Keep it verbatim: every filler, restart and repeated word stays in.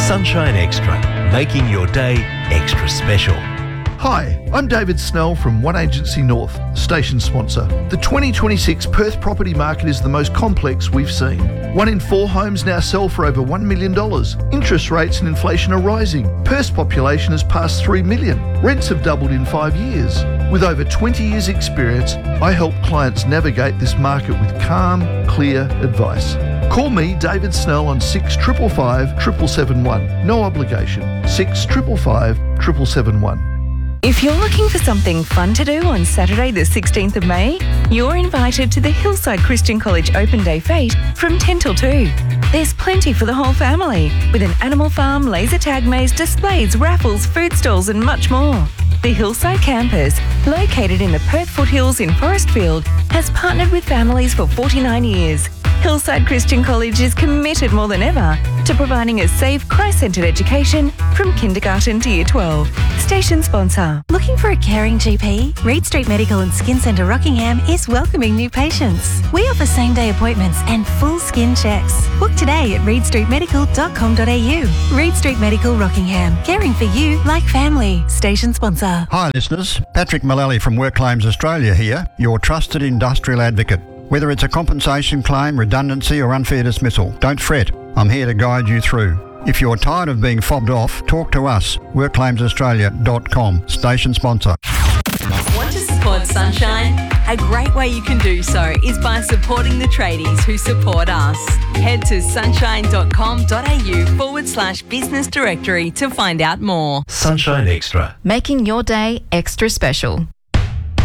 Sunshine Extra, making your day extra special. Hi, I'm David Snell from One Agency North, station sponsor. The twenty twenty-six Perth property market is the most complex we've seen. One in four homes now sell for over one million dollars. Interest rates and inflation are rising. Perth's population has passed three million. Rents have doubled in five years. With over twenty years experience, I help clients navigate this market with calm, clear advice. Call me, David Snell, on six five five, seven seven seven one. No obligation. six five five, seven seven seven one. If you're looking for something fun to do on Saturday the sixteenth of May, you're invited to the Hillside Christian College Open Day Fete from ten till two. There's plenty for the whole family, with an animal farm, laser tag maze, displays, raffles, food stalls and much more. The Hillside campus, located in the Perth foothills in Forestfield, has partnered with families for forty-nine years. Hillside Christian College is committed more than ever to providing a safe, Christ-centred education from kindergarten to year twelve. Station sponsor. Looking for a caring G P? Reed Street Medical and Skin Centre Rockingham is welcoming new patients. We offer same-day appointments and full skin checks. Book today at reed street medical dot com dot a u. Reed Street Medical Rockingham, caring for you like family. Station sponsor. Hi listeners, Patrick Mullally from Work Claims Australia here, your trusted industrial advocate. Whether it's a compensation claim, redundancy or unfair dismissal, don't fret, I'm here to guide you through. If you're tired of being fobbed off, talk to us, work claims australia dot com, station sponsor. Want to support Sunshine? A great way you can do so is by supporting the tradies who support us. Head to sunshine dot com dot a u forward slash business directory to find out more. Sunshine Extra. Making your day extra special.